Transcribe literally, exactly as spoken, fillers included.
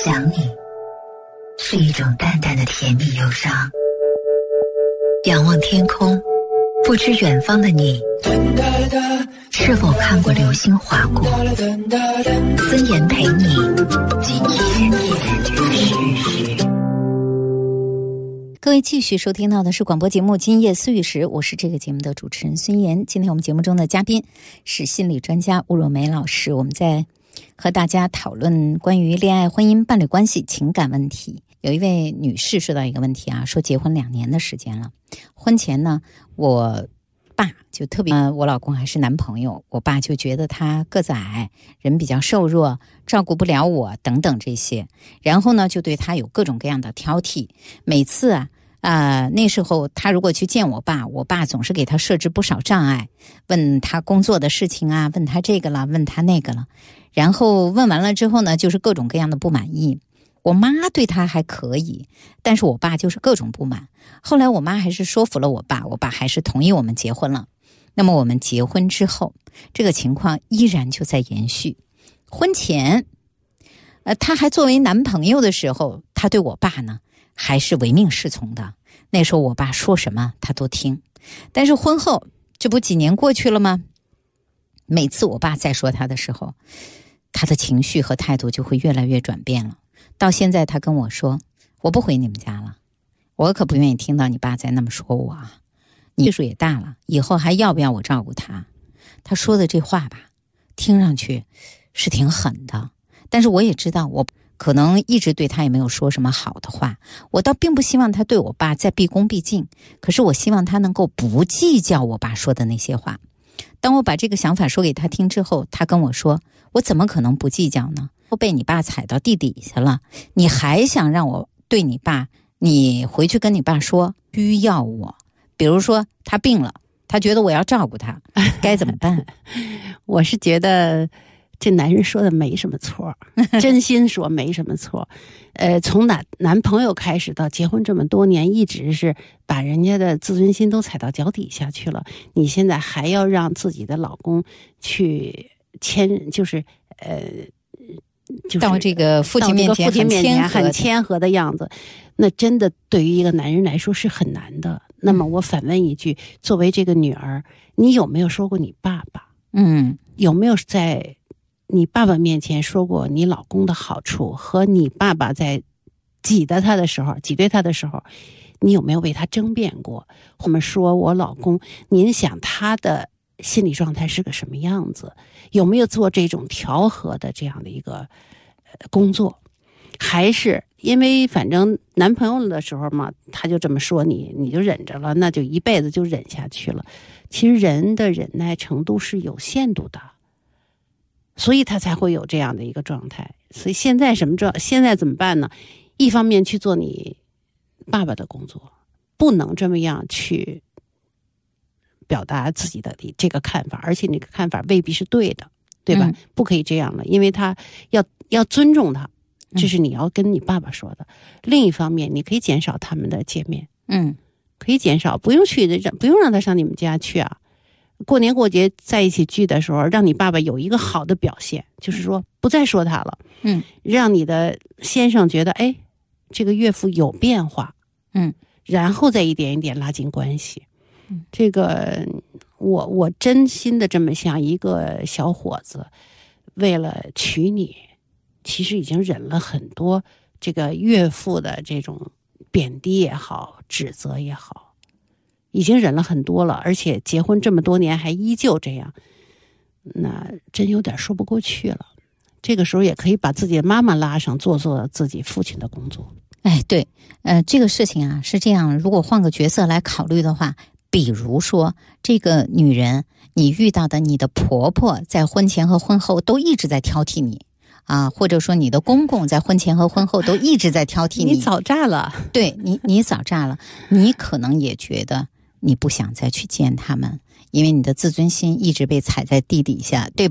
想你是一种淡淡的甜蜜忧伤。仰望天空，不知远方的你是否看过流星划过。孙岩陪你今夜思雨时。 各位继续收听到的是广播节目《今夜思雨时》，我是这个节目的主持人孙岩。今天我们节目中的嘉宾是心理专家吴若梅老师，我们在和大家讨论关于恋爱、婚姻、伴侣关系、情感问题。有一位女士说到一个问题啊，说结婚两年的时间了，婚前呢，我爸就特别，我老公还是男朋友，我爸就觉得他个子矮，人比较瘦弱，照顾不了我等等这些，然后呢，就对他有各种各样的挑剔。每次啊，呃，那时候他如果去见我爸，我爸总是给他设置不少障碍，问他工作的事情啊，问他这个了，问他那个了，然后问完了之后呢，就是各种各样的不满意。我妈对他还可以，但是我爸就是各种不满。后来我妈还是说服了我爸，我爸还是同意我们结婚了。那么我们结婚之后，这个情况依然就在延续。婚前，呃，他还作为男朋友的时候，他对我爸呢还是唯命是从的。那时候我爸说什么他都听。但是婚后，这不几年过去了吗？每次我爸再说他的时候，他的情绪和态度就会越来越转变了。到现在他跟我说，我不回你们家了，我可不愿意听到你爸再那么说我啊，你岁数也大了，以后还要不要我照顾他？他说的这话吧，听上去是挺狠的，但是我也知道我可能一直对他也没有说什么好的话，我倒并不希望他对我爸再毕恭毕敬，可是我希望他能够不计较我爸说的那些话。当我把这个想法说给他听之后，他跟我说，我怎么可能不计较呢？都被你爸踩到地底下了，你还想让我对你爸，你回去跟你爸说需要我，比如说他病了，他觉得我要照顾他，该怎么办？ 我是觉得这男人说的没什么错，真心说没什么错。呃，从男男朋友开始到结婚这么多年，一直是把人家的自尊心都踩到脚底下去了。你现在还要让自己的老公去谦，就是呃，就是到这个父亲面前父亲面前很谦和的样子，那真的对于一个男人来说是很难的。那么我反问一句，作为这个女儿，你有没有说过你爸爸？ 嗯， 有没有在你爸爸面前说过你老公的好处，和你爸爸在挤的他的时候，挤兑他的时候，你有没有为他争辩过？我们说我老公，您想他的心理状态是个什么样子？有没有做这种调和的这样的一个工作？还是因为反正男朋友的时候嘛，他就这么说你，你就忍着了，那就一辈子就忍下去了。其实人的忍耐程度是有限度的，所以他才会有这样的一个状态。所以现在什么状？现在怎么办呢？一方面去做你爸爸的工作，不能这么样去表达自己的这个看法，而且那个看法未必是对的，对吧？嗯、不可以这样的，因为他要要尊重他，这是你要跟你爸爸说的。嗯、另一方面，你可以减少他们的见面， 嗯， 可以减少，不用去，不用让他上你们家去啊。过年过节在一起聚的时候，让你爸爸有一个好的表现，就是说不再说他了， 嗯， 让你的先生觉得，哎，这个岳父有变化， 嗯， 然后再一点一点拉近关系。 嗯、 这个我我真心的这么想，一个小伙子为了娶你，其实已经忍了很多这个岳父的这种贬低也好，指责也好，已经忍了很多了，而且结婚这么多年还依旧这样，那真有点说不过去了。这个时候也可以把自己的妈妈拉上，做做自己父亲的工作。 哎，对，呃，这个事情啊是这样，如果换个角色来考虑的话，比如说这个女人，你遇到的你的婆婆在婚前和婚后都一直在挑剔你啊，或者说你的公公在婚前和婚后都一直在挑剔你， 你早炸了， 对你，你早炸了，你可能也觉得你不想再去见他们，因为你的自尊心一直被踩在地底下，对吧？